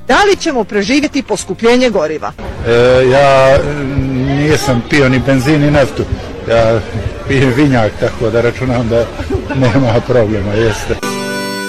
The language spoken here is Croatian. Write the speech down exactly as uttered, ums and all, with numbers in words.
Da li ćemo preživjeti poskupljenje goriva? E, ja nisam pio ni benzin ni naftu. Ja pijem vinjak, tako da računam da nema problema, jeste.